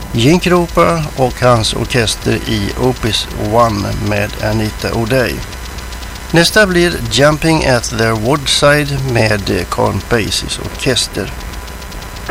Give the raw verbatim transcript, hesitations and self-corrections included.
Ginkropa och hans orkester i Opus One med Anita O'Day. Nästa blir Jumping at the Woodside med Count Basies orkester.